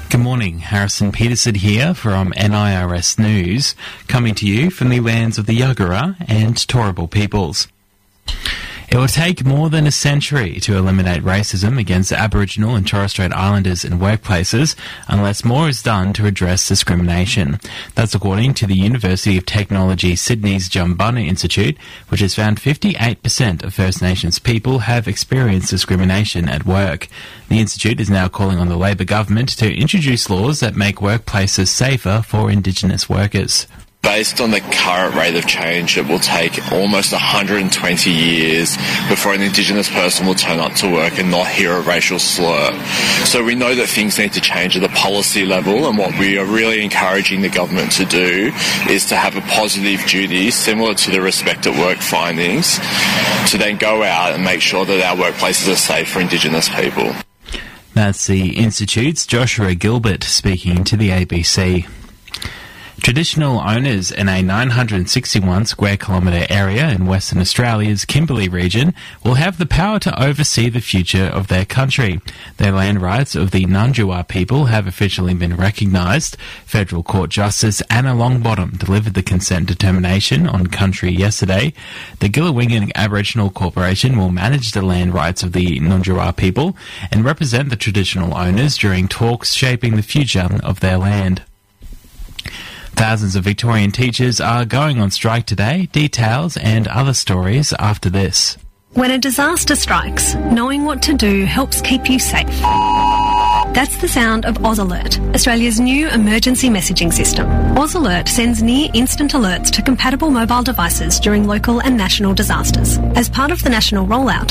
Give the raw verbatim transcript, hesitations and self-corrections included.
Good morning, Harrison Peterson here from N I R S News, coming to you from the lands of the Yagara and Turrbal peoples. It will take more than a century to eliminate racism against Aboriginal and Torres Strait Islanders in workplaces unless more is done to address discrimination. That's according to the University of Technology Sydney's Jumbunna Institute, which has found fifty-eight percent of First Nations people have experienced discrimination at work. The Institute is now calling on the Labor government to introduce laws that make workplaces safer for Indigenous workers. Based on the current rate of change, it will take almost one hundred twenty years before an Indigenous person will turn up to work and not hear a racial slur. So we know that things need to change at the policy level, and what we are really encouraging the government to do is to have a positive duty, similar to the Respect at Work findings, to then go out and make sure that our workplaces are safe for Indigenous people. That's the Institute's Joshua Gilbert speaking to the A B C. Traditional owners in a nine hundred sixty-one square kilometre area in Western Australia's Kimberley region will have the power to oversee the future of their country. The land rights of the Nundjawar people have officially been recognised. Federal Court Justice Anna Longbottom delivered the consent determination on country yesterday. The Gillawingan Aboriginal Corporation will manage the land rights of the Nundjawar people and represent the traditional owners during talks shaping the future of their land. Thousands of Victorian teachers are going on strike today. Details and other stories after this. When a disaster strikes, knowing what to do helps keep you safe. That's the sound of Oz Alert, Australia's new emergency messaging system. Oz Alert sends near-instant alerts to compatible mobile devices during local and national disasters. As part of the national rollout,